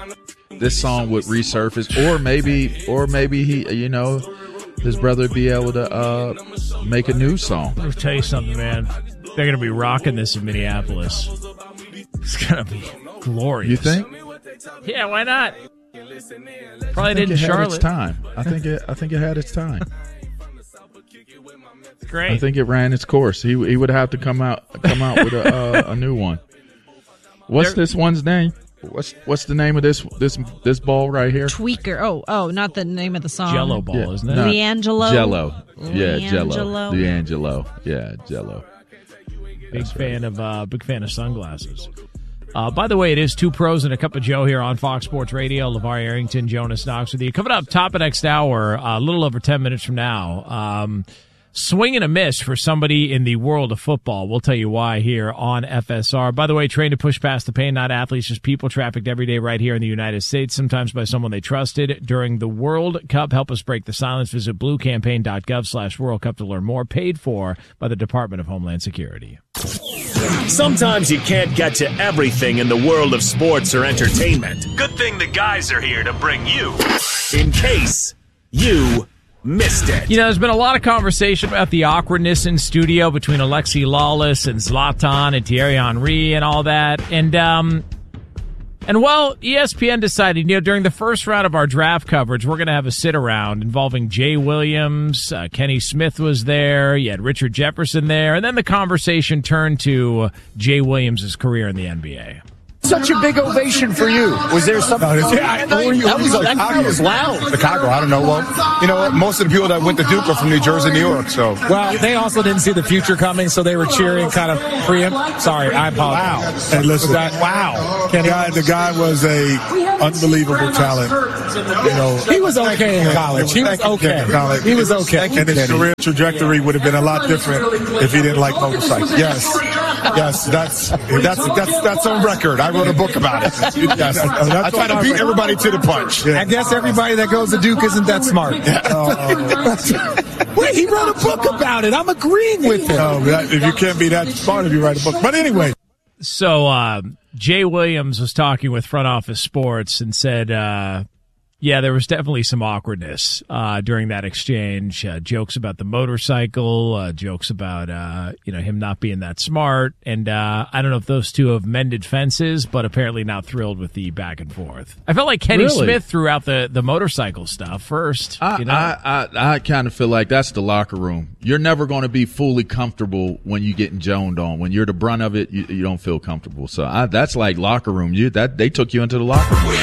this song would resurface, or maybe he, his brother would be able to make a new song. I'll tell you something, man. They're going to be rocking this in Minneapolis. It's going to be glorious. You think? Yeah, why not? Probably did in Charlotte. I think it had its time. Great. I think it ran its course. He would have to come out with a new one. What's this one's name? What's the name of this ball right here? Tweaker. Oh, not the name of the song. Jello ball, isn't it? Leangelo. Jello. Yeah, Jello. Leangelo. Yeah, Jello. Big fan of sunglasses. By the way, it is Two Pros and a Cup of Joe here on Fox Sports Radio. LeVar Arrington, Jonas Knox with you. Coming up top of next hour, a little over 10 minutes from now. Swing and a miss for somebody in the world of football. We'll tell you why here on FSR. By the way, trained to push past the pain, not athletes, just people trafficked every day right here in the United States, sometimes by someone they trusted during the World Cup. Help us break the silence. Visit bluecampaign.gov/World Cup to learn more. Paid for by the Department of Homeland Security. Sometimes you can't get to everything in the world of sports or entertainment. Good thing the guys are here to bring you in case you missed it. There's been a lot of conversation about the awkwardness in studio between Alexi Lawless and Zlatan and Thierry Henry and all that. And ESPN decided, during the first round of our draft coverage, we're going to have a sit-around involving Jay Williams. Kenny Smith was there. You had Richard Jefferson there. And then the conversation turned to Jay Williams' career in the NBA. Such a big ovation for you. Was there something? That was loud. Chicago, I don't know. Well, most of the people that went to Duke are from New Jersey, New York. So, well, they also didn't see the future coming, so they were cheering kind of preempt. Sorry, I apologize. Wow. Hey, listen. Wow. The guy was a unbelievable talent. He was okay in college. He was okay. He was okay. And his career trajectory would have been a lot different if he didn't like motorcycles. Yes, that's on record. I wrote a book about it. Yes. I try to beat everybody to the punch. Yeah. I guess everybody that goes to Duke isn't that smart. Wait, he wrote a book about it. I'm agreeing with him. No, if you can't be that smart if you write a book. But anyway. So Jay Williams was talking with Front Office Sports and said, there was definitely some awkwardness during that exchange. Jokes about the motorcycle, jokes about him not being that smart. And I don't know if those two have mended fences, but apparently not thrilled with the back and forth. I felt like Kenny Smith threw out the motorcycle stuff first. I kind of feel like that's the locker room. You're never going to be fully comfortable when you're getting joned on. When you're the brunt of it, you don't feel comfortable. So that's like locker room. They took you into the locker room.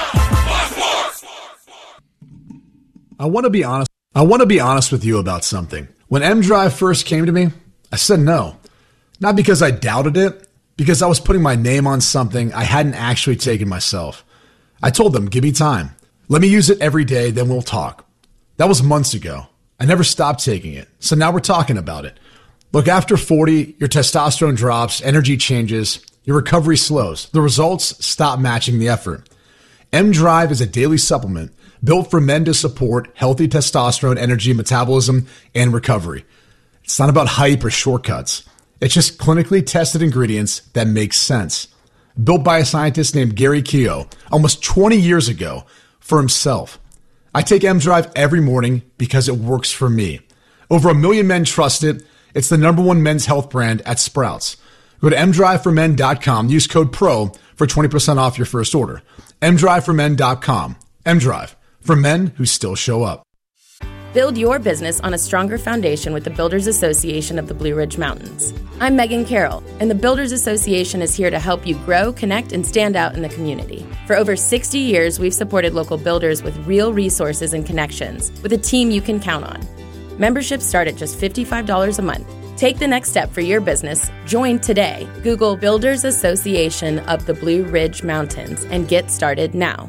I want to be honest with you about something. When M-Drive first came to me, I said no. Not because I doubted it, because I was putting my name on something I hadn't actually taken myself. I told them, give me time. Let me use it every day, then we'll talk. That was months ago. I never stopped taking it. So now we're talking about it. Look, after 40, your testosterone drops, energy changes, your recovery slows. The results stop matching the effort. M-Drive is a daily supplement built for men to support healthy testosterone, energy, metabolism, and recovery. It's not about hype or shortcuts. It's just clinically tested ingredients that make sense. Built by a scientist named Gary Keogh almost 20 years ago for himself. I take M-Drive every morning because it works for me. Over 1 million men trust it. It's the #1 men's health brand at Sprouts. Go to mdriveformen.com. Use code PRO for 20% off your first order. mdriveformen.com. M-Drive, for men who still show up. Build your business on a stronger foundation with the Builders Association of the Blue Ridge Mountains. I'm Megan Carroll, and the Builders Association is here to help you grow, connect, and stand out in the community. For over 60 years, we've supported local builders with real resources and connections, with a team you can count on. Memberships start at just $55 a month. Take the next step for your business. Join today. Google Builders Association of the Blue Ridge Mountains and get started now.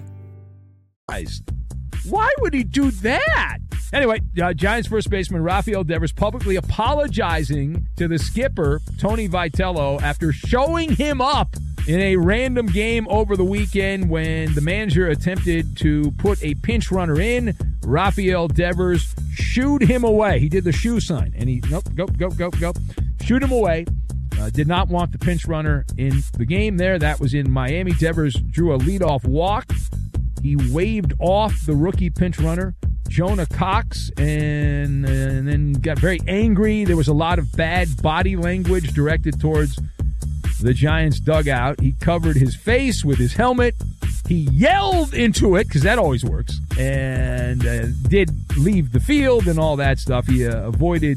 Why would he do that? Anyway, Giants first baseman Rafael Devers publicly apologizing to the skipper, Tony Vitello, after showing him up in a random game over the weekend when the manager attempted to put a pinch runner in. Rafael Devers shooed him away. He did the shoe sign, and he, nope, go. Shoot him away. Did not want the pinch runner in the game there. That was in Miami. Devers drew a leadoff walk. He waved off the rookie pinch runner, Jonah Cox, and then got very angry. There was a lot of bad body language directed towards the Giants dugout. He covered his face with his helmet. He yelled into it, because that always works, and did leave the field and all that stuff. He avoided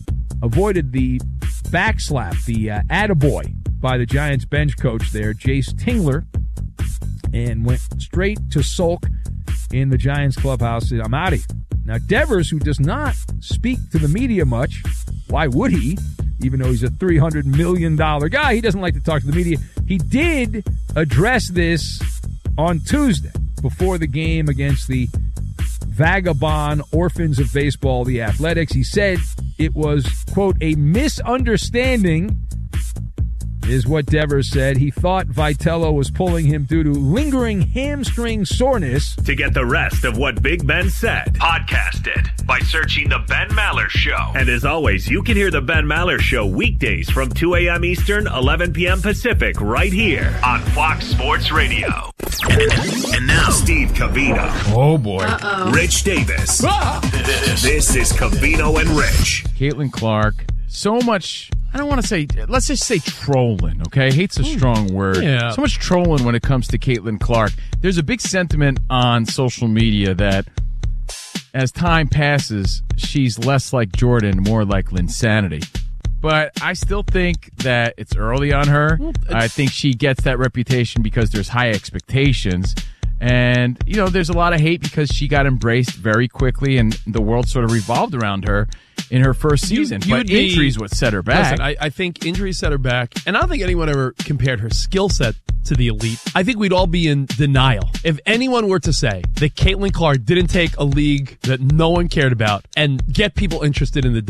the backslap, the attaboy by the Giants bench coach there, Jace Tingler, and went straight to sulk in the Giants clubhouse. I'm out of here. Now, Devers, who does not speak to the media much, why would he? Even though he's a $300 million guy, he doesn't like to talk to the media. He did address this on Tuesday before the game against the vagabond Orphans of Baseball, the Athletics. He said it was, quote, a misunderstanding, is what Devers said. He thought Vitello was pulling him due to lingering hamstring soreness. To get the rest of what Big Ben said, podcast it by searching The Ben Maller Show. And as always, you can hear The Ben Maller Show weekdays from 2 a.m. Eastern, 11 p.m. Pacific, right here on Fox Sports Radio. And now, Steve Covino. Oh, boy. Rich Davis. This is Covino and Rich. Caitlin Clark. So much, I don't want to say, let's just say trolling, okay? Hate's a strong word. Yeah. So much trolling when it comes to Caitlin Clark. There's a big sentiment on social media that as time passes, she's less like Jordan, more like Linsanity. But I still think that it's early on her. I think she gets that reputation because there's high expectations. And, you know, there's a lot of hate because she got embraced very quickly and the world sort of revolved around her in her first season. But injuries what set her back. Listen, I think injuries set her back. And I don't think anyone ever compared her skill set to the elite. I think we'd all be in denial if anyone were to say that Caitlin Clark didn't take a league that no one cared about and get people interested in the